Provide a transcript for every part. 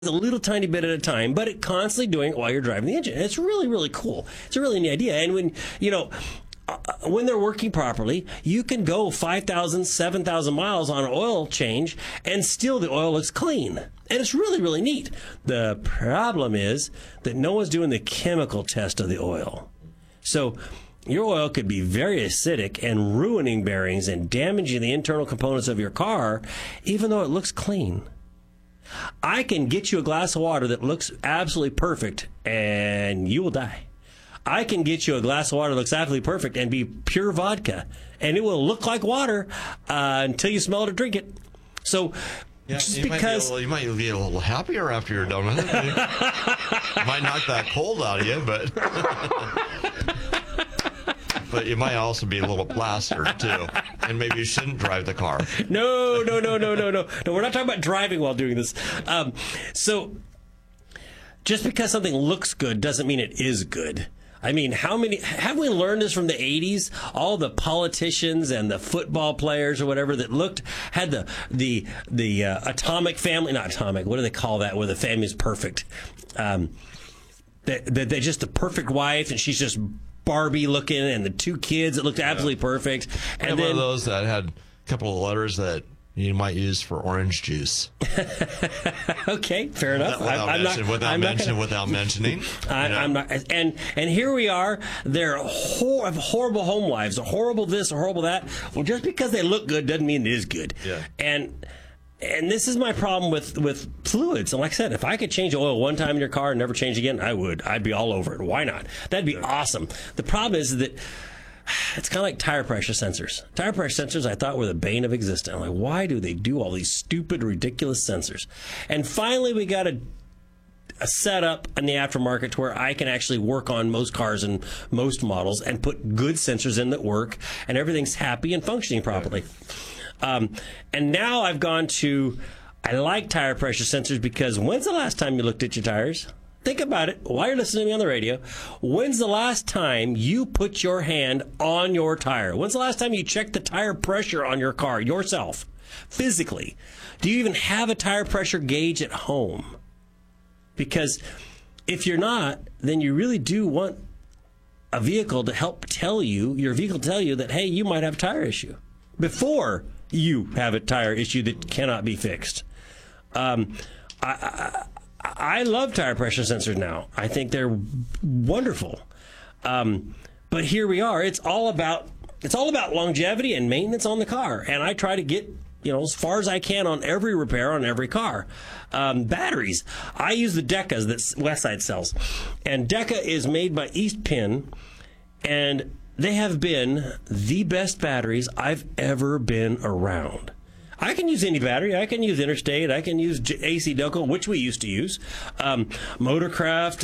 a little tiny bit at a time, but it constantly doing it while you're driving the engine. It's really, really cool. It's a really neat idea. And when they're working properly, you can go 5,000, 7,000 miles on an oil change, and still the oil looks clean. And it's really, really neat. The problem is that no one's doing the chemical test of the oil. So your oil could be very acidic and ruining bearings and damaging the internal components of your car, even though it looks clean. I can get you a glass of water that looks absolutely perfect, and you will die. I can get you a glass of water that looks absolutely perfect and be pure vodka, and it will look like water until you smell it or drink it. So, just you because might be a little happier after you're done with it. Might knock that cold out of you, but but you might also be a little plastered too, and maybe you shouldn't drive the car. No. We're not talking about driving while doing this. So, just because something looks good doesn't mean it is good. I mean, have we learned this from the 80s? All the politicians and the football players or whatever that had the atomic family, not atomic, what do they call that, where the family is perfect? They're just the perfect wife, and she's just Barbie looking, and the two kids that looked absolutely perfect. And then one of those that had a couple of letters that you might use for orange juice. Okay, fair enough. Without mentioning. I'm not. And here we are. They're horrible home lives. Horrible this, or horrible that. Well, just because they look good doesn't mean it is good. Yeah. And this is my problem with fluids. And like I said, if I could change oil one time in your car and never change again, I would. I'd be all over it. Why not? That'd be awesome. The problem is that it's kind of like tire pressure sensors. Tire pressure sensors, I thought, were the bane of existence. I'm like, why do they do all these stupid, ridiculous sensors? And finally, we got a setup in the aftermarket to where I can actually work on most cars and most models and put good sensors in that work, and everything's happy and functioning properly. And now I've gone to, I like tire pressure sensors because when's the last time you looked at your tires? Think about it while you're listening to me on the radio. When's the last time you put your hand on your tire? When's the last time you checked the tire pressure on your car yourself, physically? Do you even have a tire pressure gauge at home? Because if you're not, then you really do want a vehicle to help your vehicle tell you that, hey, you might have a tire issue before you have a tire issue that cannot be fixed. I love tire pressure sensors now. I think they're wonderful. But here we are. It's all about longevity and maintenance on the car. And I try to get, as far as I can on every repair on every car. Batteries. I use the Decas that Westside sells. And Deca is made by East Penn. And they have been the best batteries I've ever been around. I can use any battery. I can use Interstate. I can use AC Delco, which we used to use. Motorcraft,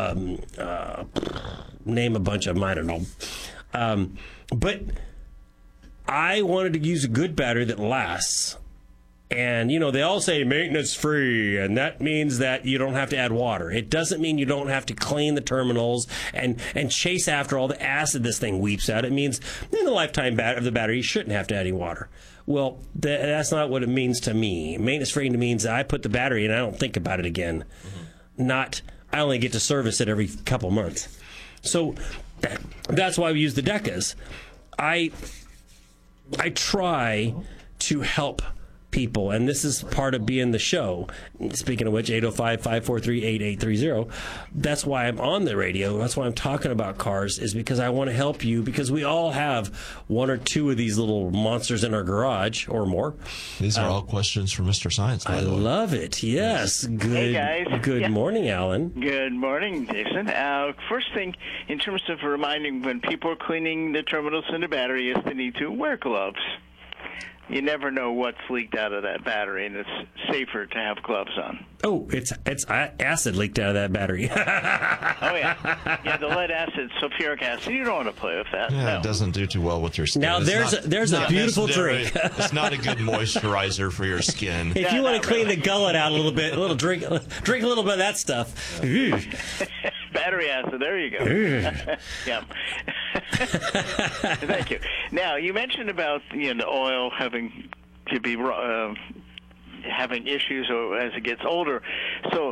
name a bunch of them. I don't know. But I wanted to use a good battery that lasts. And, they all say maintenance free, and that means that you don't have to add water. It doesn't mean you don't have to clean the terminals and chase after all the acid this thing weeps out. It means in the lifetime of the battery, you shouldn't have to add any water. Well, that's not what it means to me. Maintenance free means I put the battery in and I don't think about it again. I only get to service it every couple months. So that's why we use the Decas. I try to help people, and this is part of being the show. Speaking of which, 805-543-8830. That's why I'm on the radio. That's why I'm talking about cars, is because I want to help you, because we all have one or two of these little monsters in our garage or more. These are all questions from Mr. Science. I love it. Yes. Good. Hey, guys. Good morning, Alan. Good morning, Jason. First thing, in terms of reminding when people are cleaning the terminals in the battery, is they need to wear gloves. You never know what's leaked out of that battery, and it's safer to have gloves on. Oh, it's acid leaked out of that battery. Oh, yeah. Yeah, the lead acid, sulfuric acid, you don't want to play with that. Yeah, no. It doesn't do too well with your skin. Now, there's a beautiful drink. It's not a good moisturizer for your skin. If you want to clean the gullet out a little bit, drink a little bit of that stuff. Battery acid, there you go. Yeah. Thank you. Now, you mentioned about the oil having to be having issues or as it gets older. So